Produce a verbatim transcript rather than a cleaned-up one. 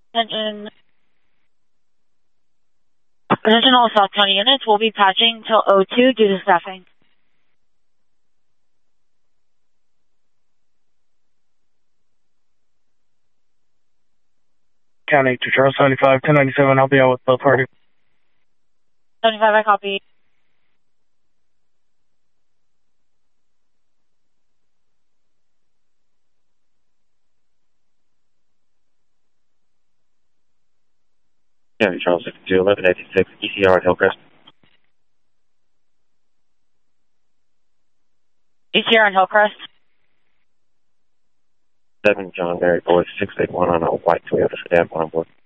Attention. Attention all South County units. We'll be patching till oh two due to staffing. County to Charles seventy-five, ten ninety-seven. I'll be out with both parties. seventy-five, I copy. County Charles sixty-two, eleven eighty-six, E C R at Hillcrest. E C R on Hillcrest. seven John Mary Boyd six eight one on a white Toyota sedan on board.